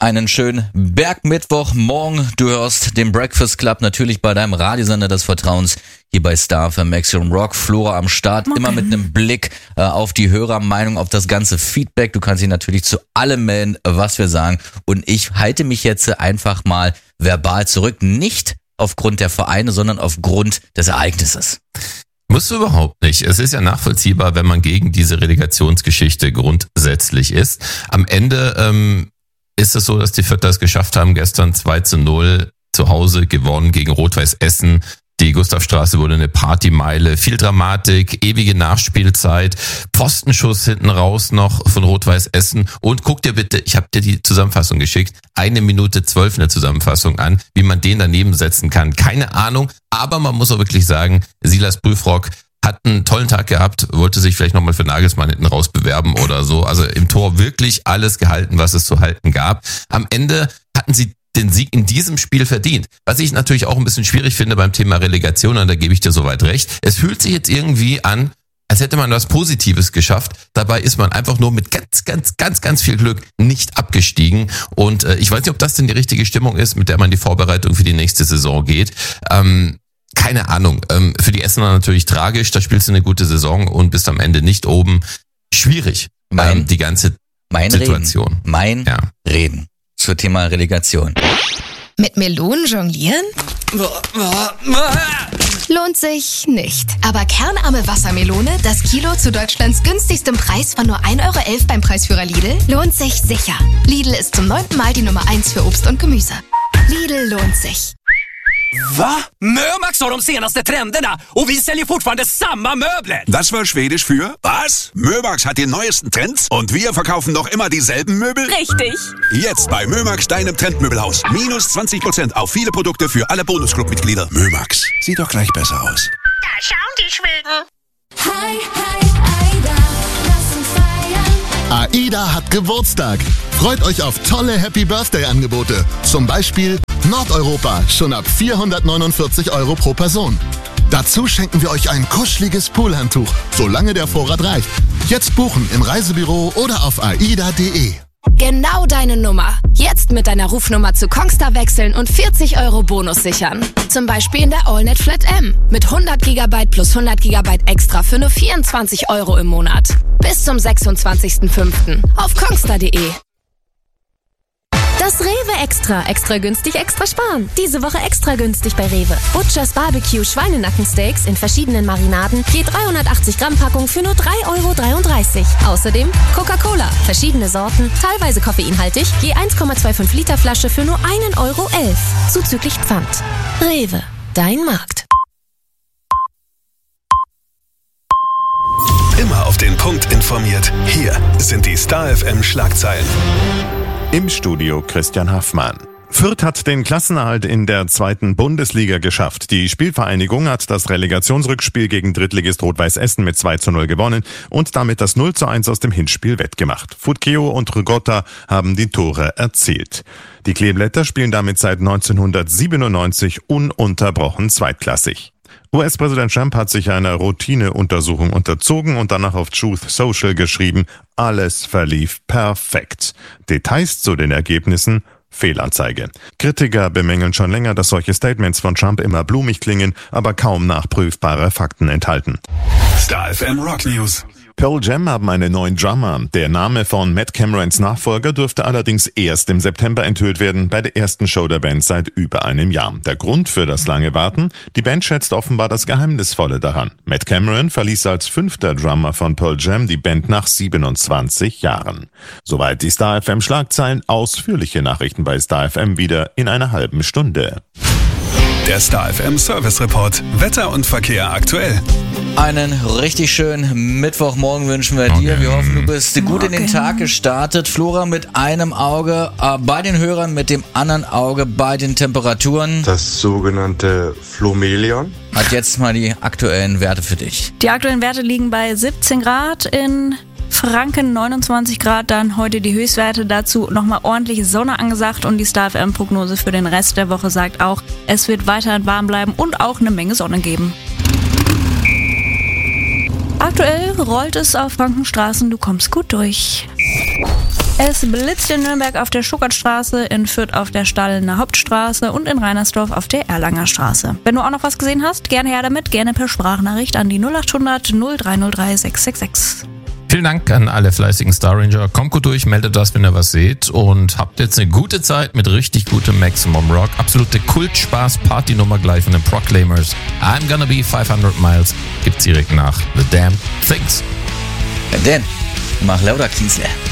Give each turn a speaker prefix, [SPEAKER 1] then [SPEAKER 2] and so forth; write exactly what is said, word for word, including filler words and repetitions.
[SPEAKER 1] Einen schönen Bergmittwochmorgen. Du hörst den Breakfast Club natürlich bei deinem Radiosender des Vertrauens hier bei Star F M Maximum Rock. Flora am Start, okay. Immer mit einem Blick äh, auf die Hörermeinung, auf das ganze Feedback. Du kannst dich natürlich zu allem melden, was wir sagen. Und ich halte mich jetzt einfach mal verbal zurück. Nicht aufgrund der Vereine, sondern aufgrund des Ereignisses.
[SPEAKER 2] Musst du überhaupt nicht. Es ist ja nachvollziehbar, wenn man gegen diese Relegationsgeschichte grundsätzlich ist. Am Ende ähm, ist es so, dass die Vierter es geschafft haben, gestern zwei zu null zu Hause gewonnen gegen Rot-Weiß Essen. Die Gustavstraße wurde eine Partymeile, viel Dramatik, ewige Nachspielzeit, Pfostenschuss hinten raus noch von Rot-Weiß Essen. Und guck dir bitte, ich habe dir die Zusammenfassung geschickt, eine Minute zwölf eine Zusammenfassung an, wie man den daneben setzen kann. Keine Ahnung, aber man muss auch wirklich sagen, Silas Prüfrock hat einen tollen Tag gehabt, wollte sich vielleicht nochmal für Nagelsmann hinten raus bewerben oder so. Also im Tor wirklich alles gehalten, was es zu halten gab. Am Ende hatten sie den Sieg in diesem Spiel verdient. Was ich natürlich auch ein bisschen schwierig finde beim Thema Relegation, und da gebe ich dir soweit recht. Es fühlt sich jetzt irgendwie an, als hätte man was Positives geschafft. Dabei ist man einfach nur mit ganz, ganz, ganz, ganz viel Glück nicht abgestiegen. Und äh, ich weiß nicht, ob das denn die richtige Stimmung ist, mit der man die Vorbereitung für die nächste Saison geht. Ähm, keine Ahnung. Ähm, für die Essener natürlich tragisch. Da spielst du eine gute Saison und bist am Ende nicht oben. Schwierig.
[SPEAKER 1] Mein,
[SPEAKER 2] ähm, die ganze
[SPEAKER 1] mein
[SPEAKER 2] Situation.
[SPEAKER 1] Reden. Mein
[SPEAKER 2] ja.
[SPEAKER 1] Reden. Zur Thema Relegation.
[SPEAKER 3] Mit Melonen jonglieren? Lohnt sich nicht. Aber kernarme Wassermelone, das Kilo zu Deutschlands günstigstem Preis von nur ein Euro elf beim Preisführer Lidl, lohnt sich sicher. Lidl ist zum neunten Mal die Nummer eins für Obst und Gemüse. Lidl lohnt sich.
[SPEAKER 4] Va? Mömax har de senaste trenderna och vi säljer fortfarande samma möbler.
[SPEAKER 5] Das war Schwedisch für was? Mömax hat die neuesten Trends und wir verkaufen noch immer dieselben Möbel?
[SPEAKER 6] Richtig.
[SPEAKER 5] Jetzt bei Mömax, deinem Trendmöbelhaus. Minus zwanzig Prozent auf viele Produkte für alle Bonusclub-Mitglieder. Mömax, sieht doch gleich besser aus.
[SPEAKER 6] Da schauen die Schweden.
[SPEAKER 7] Hi, hi, Aida, lass uns feiern.
[SPEAKER 8] AIDA hat Geburtstag. Freut euch auf tolle Happy-Birthday-Angebote. Zum Beispiel Nordeuropa, schon ab vierhundertneunundvierzig Euro pro Person. Dazu schenken wir euch ein kuscheliges Poolhandtuch, solange der Vorrat reicht. Jetzt buchen im Reisebüro oder auf aida punkt de.
[SPEAKER 3] Genau deine Nummer. Jetzt mit deiner Rufnummer zu Kongstar wechseln und vierzig Euro Bonus sichern. Zum Beispiel in der AllNet Flat M mit hundert Gigabyte plus hundert Gigabyte extra für nur vierundzwanzig Euro im Monat. Bis zum sechsundzwanzigsten fünften auf kongstar punkt de.
[SPEAKER 9] Das Rewe Extra. Extra günstig, extra sparen. Diese Woche extra günstig bei Rewe. Butchers Barbecue Schweinenackensteaks in verschiedenen Marinaden. Je dreihundertachtzig Gramm Packung für nur drei Euro dreiunddreißig. Außerdem Coca-Cola. Verschiedene Sorten, teilweise koffeinhaltig. Je eins Komma fünfundzwanzig Liter Flasche für nur ein Euro elf. Zuzüglich Pfand. Rewe. Dein Markt.
[SPEAKER 5] Immer auf den Punkt informiert. Hier sind die Star F M Schlagzeilen.
[SPEAKER 10] Im Studio Christian Haffmann. Fürth hat den Klassenerhalt in der zweiten Bundesliga geschafft. Die Spielvereinigung hat das Relegationsrückspiel gegen Drittligist Rot-Weiß Essen mit zwei zu null gewonnen und damit das null zu eins aus dem Hinspiel wettgemacht. Futkeo und Rigotta haben die Tore erzielt. Die Kleeblätter spielen damit seit neunzehnhundertsiebenundneunzig ununterbrochen zweitklassig. U S-Präsident Trump hat sich einer Routineuntersuchung unterzogen und danach auf Truth Social geschrieben, alles verlief perfekt. Details zu den Ergebnissen: Fehlanzeige. Kritiker bemängeln schon länger, dass solche Statements von Trump immer blumig klingen, aber kaum nachprüfbare Fakten enthalten.
[SPEAKER 5] Star F M Rock News.
[SPEAKER 10] Pearl Jam haben einen neuen Drummer. Der Name von Matt Camerons Nachfolger dürfte allerdings erst im September enthüllt werden, bei der ersten Show der Band seit über einem Jahr. Der Grund für das lange Warten? Die Band schätzt offenbar das Geheimnisvolle daran. Matt Cameron verließ als fünfter Drummer von Pearl Jam die Band nach siebenundzwanzig Jahren. Soweit die Star F M Schlagzeilen. Ausführliche Nachrichten bei Star F M wieder in einer halben Stunde.
[SPEAKER 5] Der Star F M Service Report. Wetter und Verkehr aktuell.
[SPEAKER 1] Einen richtig schönen Mittwochmorgen wünschen wir dir. Wir hoffen, du bist gut Morgen. in den Tag gestartet. Flora mit einem Auge äh, bei den Hörern, mit dem anderen Auge bei den Temperaturen.
[SPEAKER 11] Das sogenannte Flomelion.
[SPEAKER 1] Hat jetzt mal die aktuellen Werte für dich.
[SPEAKER 6] Die aktuellen Werte liegen bei siebzehn Grad in Franken, neunundzwanzig Grad, dann heute die Höchstwerte, dazu nochmal ordentlich Sonne angesagt und die Star F M-Prognose für den Rest der Woche sagt auch, es wird weiterhin warm bleiben und auch eine Menge Sonne geben. Aktuell rollt es auf Frankenstraßen, du kommst gut durch. Es blitzt in Nürnberg auf der Schuckertstraße, in Fürth auf der Stallener Hauptstraße und in Reinersdorf auf der Erlanger Straße. Wenn du auch noch was gesehen hast, gerne her damit, gerne per Sprachnachricht an die null acht hundert null drei null drei sechs sechs sechs.
[SPEAKER 2] Vielen Dank an alle fleißigen Star Ranger. Kommt gut durch, meldet das, wenn ihr was seht und habt jetzt eine gute Zeit mit richtig gutem Maximum Rock. Absolute Kult-Spaß-Party-Nummer gleich von den Proclaimers. I'm Gonna Be fünfhundert Miles gibt's direkt nach The Damn Things.
[SPEAKER 1] Ja, denn, mach lauter Kiesle.